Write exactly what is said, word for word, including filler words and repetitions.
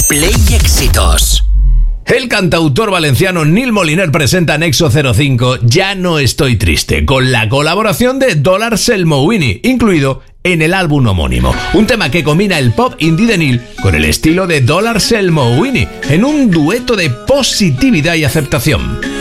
Play Éxitos. El cantautor valenciano Nil Moliner presenta Nexo cero cinco Ya no estoy triste, con la colaboración de Dollar Selmowini, incluido en el álbum homónimo. Un tema que combina el pop indie de Nil con el estilo de Dollar Selmowini, en un dueto de positividad y aceptación.